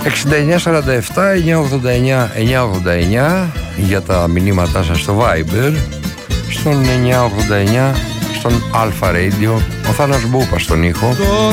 6947-989-989 για τα μηνύματά σας στο Viber, στον 989, στον Alpha Radio, ο Θάνος Μπούπας στον ήχο.